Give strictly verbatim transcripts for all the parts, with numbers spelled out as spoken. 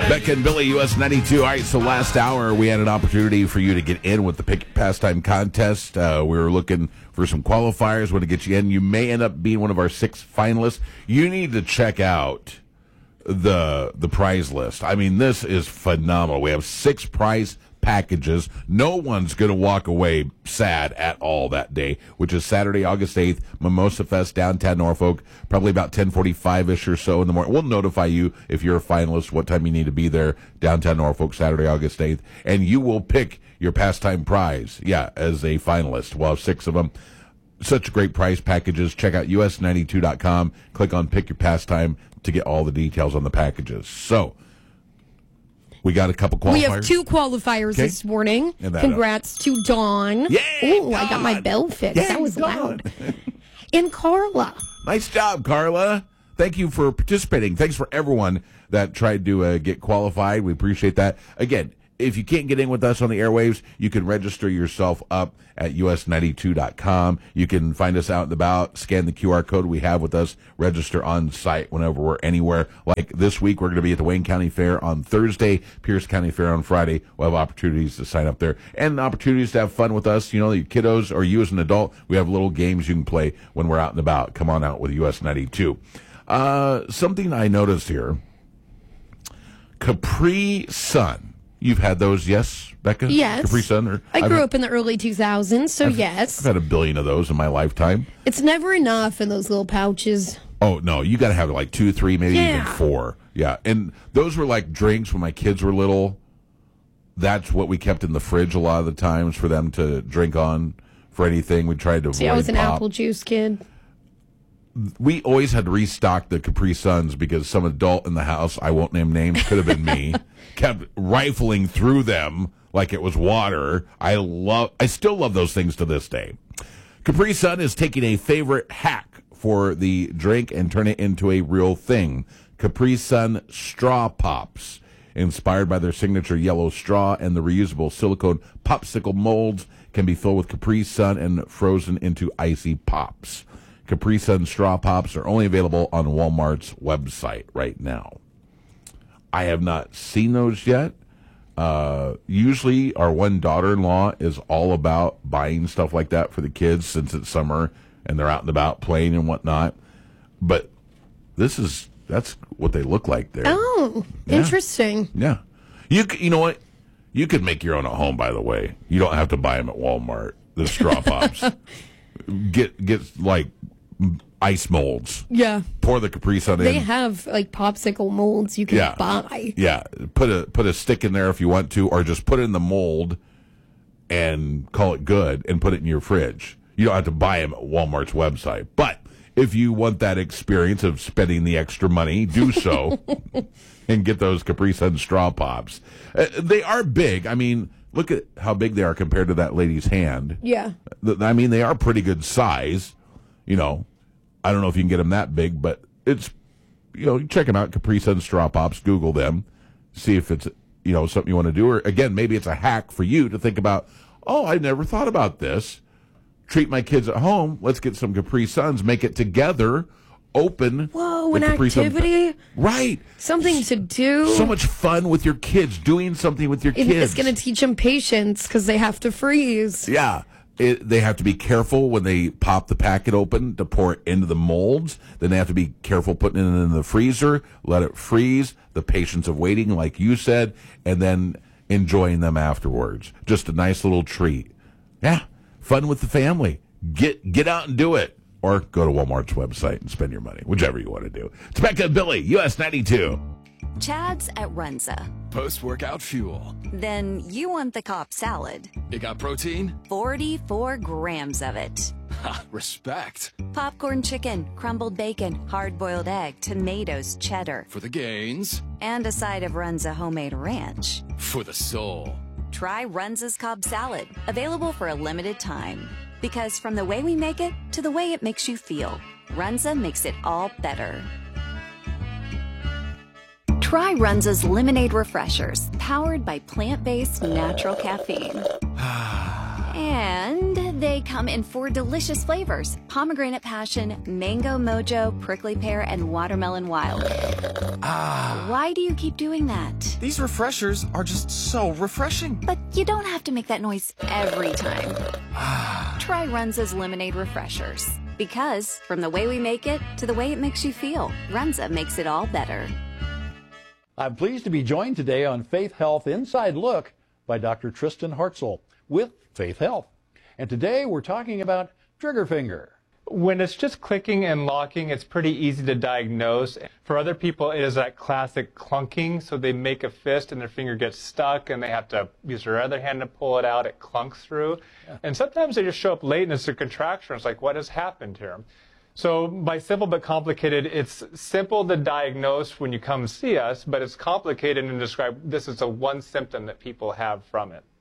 Becca and Billy, U S ninety-two. All right, so last hour we had an opportunity for you to get in with the Pick Pastime Contest. Uh, we were looking for some qualifiers, want to get you in. You may end up being one of our six finalists. You need to check out the the prize list. I mean, this is phenomenal. We have six prize packages. No one's going to walk away sad at all that day, which is Saturday, August eighth, Mimosa Fest, downtown Norfolk, probably about ten forty-five-ish or so in the morning. We'll notify you if you're a finalist, what time you need to be there, downtown Norfolk, Saturday, August eighth, and you will pick your pastime prize, yeah, as a finalist. We'll have six of them. Such great prize packages. Check out U S ninety-two dot com. Click on Pick Your Pastime to get all the details on the packages. So, we got a couple qualifiers. We have two qualifiers okay. this morning. Congrats to Dawn. Yeah, oh, I got my bell fixed. Yeah, that was Dawn. loud. And Carla. Nice job, Carla. Thank you for participating. Thanks for everyone that tried to uh, get qualified. We appreciate that. Again, if you can't get in with us on the airwaves, you can register yourself up at U S ninety-two dot com. You can find us out and about, scan the Q R code we have with us, register on site whenever we're anywhere. Like this week, we're going to be at the Wayne County Fair on Thursday, Pierce County Fair on Friday. We'll have opportunities to sign up there and opportunities to have fun with us. You know, your kiddos or you as an adult, we have little games you can play when we're out and about. Come on out with U S ninety-two. Uh, something I noticed here, Capri Sun. You've had those, yes, Becca? Yes. Capri Sun? Or, I grew I've, up in the early two thousands, so I've, yes. I've had a billion of those in my lifetime. It's never enough in those little pouches. Oh, no, you got to have like two, three, maybe yeah. even four. Yeah, and those were like drinks when my kids were little. That's what we kept in the fridge a lot of the times for them to drink on for anything. We tried to avoid See, I was an pop. apple juice kid. We always had to restock the Capri Suns because some adult in the house, I won't name names, could have been me, kept rifling through them like it was water. I love, I still love those things to this day. Capri Sun is taking a favorite hack for the drink and turn it into a real thing. Capri Sun Straw Pops, inspired by their signature yellow straw and the reusable silicone popsicle molds, can be filled with Capri Sun and frozen into icy pops. Capri Sun Straw Pops are only available on Walmart's website right now. I have not seen those yet. Uh, usually our one daughter-in-law is all about buying stuff like that for the kids since it's summer and they're out and about playing and whatnot. But this is, that's what they look like there. Oh, yeah. Interesting. Yeah. You, you know what? You could make your own at home, by the way. You don't have to buy them at Walmart, the Straw Pops. get, get like... ice molds. Yeah. Pour the Capri Sun in. They have like popsicle molds you can yeah. buy. Yeah. Put a put a stick in there if you want to, or just put it in the mold and call it good and put it in your fridge. You don't have to buy them at Walmart's website. But if you want that experience of spending the extra money, do so and get those Capri Sun Straw Pops. Uh, they are big. I mean, look at how big they are compared to that lady's hand. Yeah. I mean, they are pretty good size. You know, I don't know if you can get them that big, but it's, you know, check them out, Capri Sun Straw Pops, Google them, see if it's, you know, something you want to do. Or, again, maybe it's a hack for you to think about, oh, I never thought about this. Treat my kids at home. Let's get some Capri Suns, make it together, open. Whoa, an activity. Sun. Right. Something to do. So much fun with your kids, doing something with your it, kids. It's going to teach them patience because they have to freeze. Yeah. It, they have to be careful when they pop the packet open to pour it into the molds. Then they have to be careful putting it in the freezer, let it freeze, the patience of waiting, like you said, and then enjoying them afterwards. Just a nice little treat. Yeah, fun with the family. Get get out and do it. Or go to Walmart's website and spend your money, whichever you want to do. It's Becca and Billy, U S ninety-two. Chad's at Runza. Post-workout fuel. Then you want the Cobb salad. It got protein? forty-four grams of it. Ha, respect. Popcorn chicken, crumbled bacon, hard-boiled egg, tomatoes, cheddar. For the gains. And a side of Runza homemade ranch. For the soul. Try Runza's Cobb salad, available for a limited time. Because from the way we make it to the way it makes you feel, Runza makes it all better. Try Runza's Lemonade Refreshers, powered by plant-based natural caffeine. And they come in four delicious flavors: pomegranate passion, mango mojo, prickly pear, and watermelon wild. Ah. Why do you keep doing that? These refreshers are just so refreshing. But you don't have to make that noise every time. Try Runza's Lemonade Refreshers. Because from the way we make it to the way it makes you feel, Runza makes it all better. I'm pleased to be joined today on Faith Health Inside Look by Doctor Tristan Hartzell with Faith Health. And today we're talking about trigger finger. When it's just clicking and locking, it's pretty easy to diagnose. For other people, it is that classic clunking. So they make a fist and their finger gets stuck and they have to use their other hand to pull it out. It clunks through. Yeah. And sometimes they just show up late and it's a contraction. It's like, what has happened here? So by simple but complicated, it's simple to diagnose when you come see us, but it's complicated and describe this is a one symptom that people have from it.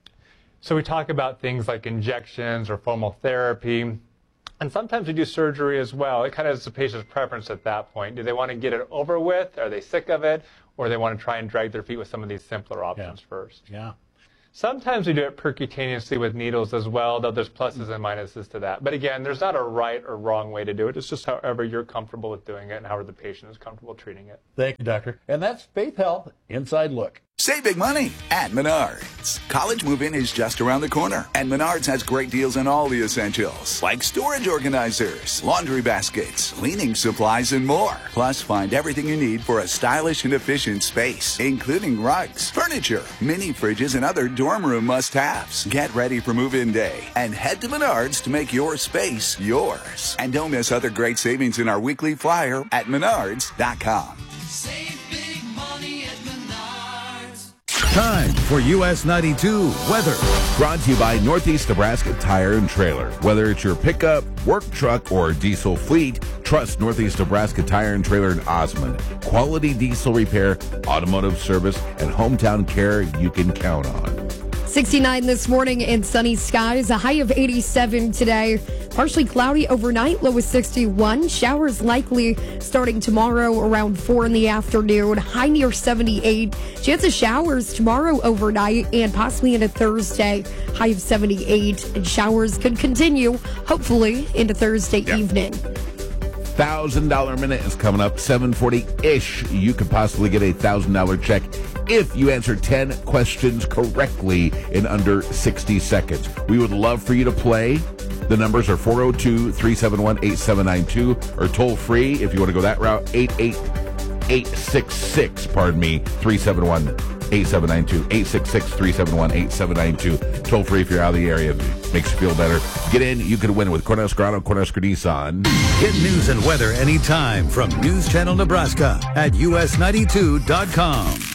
So we talk about things like injections or formal therapy. And sometimes we do surgery as well. It kind of is the patient's preference at that point. Do they want to get it over with? Are they sick of it? Or they want to try and drag their feet with some of these simpler options yeah. first? Yeah. Sometimes we do it percutaneously with needles as well, though there's pluses and minuses to that. But again, there's not a right or wrong way to do it. It's just however you're comfortable with doing it and however the patient is comfortable treating it. Thank you, Doctor. And that's Faith Health Inside Look. Save big money at Menards. College move-in is just around the corner, and Menards has great deals on all the essentials, like storage organizers, laundry baskets, cleaning supplies, and more. Plus, find everything you need for a stylish and efficient space, including rugs, furniture, mini fridges, and other dorm room must-haves. Get ready for move-in day and head to Menards to make your space yours. And don't miss other great savings in our weekly flyer at menards dot com. Save big money at Menards. Time for U S ninety-two weather. Brought to you by Northeast Nebraska Tire and Trailer. Whether it's your pickup, work truck, or diesel fleet, trust Northeast Nebraska Tire and Trailer in Osmond. Quality diesel repair, automotive service, and hometown care you can count on. sixty-nine this morning and sunny skies, a high of eighty-seven today. Partially cloudy overnight, low of sixty-one. Showers likely starting tomorrow around four in the afternoon, high near seventy-eight. Chance of showers tomorrow overnight and possibly into Thursday, high of seventy-eight. And showers could continue, hopefully, into Thursday yep. evening. one thousand dollars minute is coming up, seven forty-ish. You could possibly get a one thousand dollars check if you answer ten questions correctly in under sixty seconds. We would love for you to play. The numbers are four oh two, three seven one, eight seven nine two or toll free if you want to go that route, eight eight eight six six, pardon me, three seven one, eight seven nine two, eight six six, three seven one, eight seven nine two. Toll free if you're out of the area. It makes you feel better. Get in. You could win with Cornhusker Auto, Cornhusker Nissan. Get news and weather anytime from News Channel Nebraska at U S ninety-two dot com.